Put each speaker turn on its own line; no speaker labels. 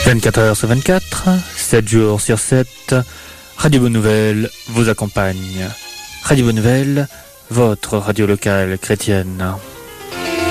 24 heures sur 24, 7 jours sur 7, Radio Bonne Nouvelle vous accompagne. Radio Bonne Nouvelle, votre radio locale chrétienne.